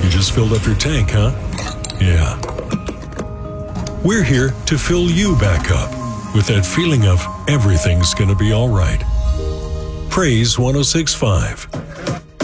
You just filled up your tank, huh? Yeah. We're here to fill you back up with that feeling of everything's gonna be all right. Praise 106.5.